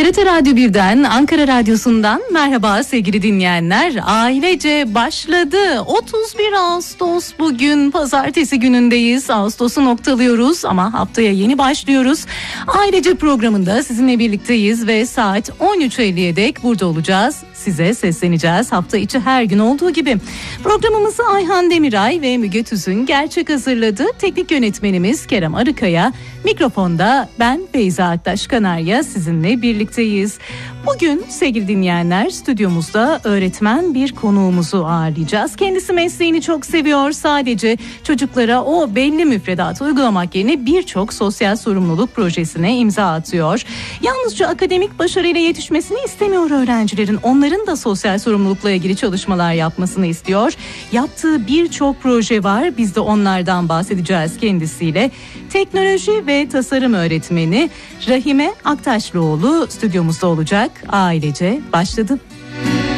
TRT Radyo 1'den, Ankara Radyosu'ndan merhaba sevgili dinleyenler. Ailece başladı. 31 Ağustos bugün, pazartesi günündeyiz. Ağustos'u noktalıyoruz ama haftaya yeni başlıyoruz. Ailece programında sizinle birlikteyiz ve saat 13.50'ye dek burada olacağız. Size sesleneceğiz hafta içi her gün olduğu gibi. Programımızı Ayhan Demiray ve Müge Tüzün gerçek hazırladı. Teknik yönetmenimiz Kerem Arıkaya, mikrofonda ben Beyza Aktaş Kanarya sizinle birlikteyiz. Bugün sevgili dinleyenler stüdyomuzda öğretmen bir konuğumuzu ağırlayacağız. Kendisi mesleğini çok seviyor. Sadece çocuklara o belli müfredatı uygulamak yerine birçok sosyal sorumluluk projesine imza atıyor. Yalnızca akademik başarıyla yetişmesini istemiyor öğrencilerin. Onların da sosyal sorumlulukla ilgili çalışmalar yapmasını istiyor. Yaptığı birçok proje var. Biz de onlardan bahsedeceğiz kendisiyle. Teknoloji ve tasarım öğretmeni Rahime Aktaşlıoğlu stüdyomuzda olacak. Ailece başladı.